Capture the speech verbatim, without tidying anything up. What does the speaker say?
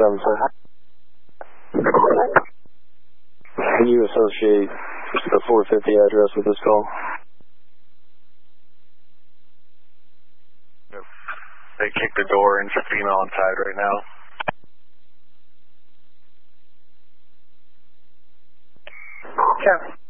seven sir. Can you associate the four fifty address with this call? They kicked the door in, it's a female inside right now. Okay.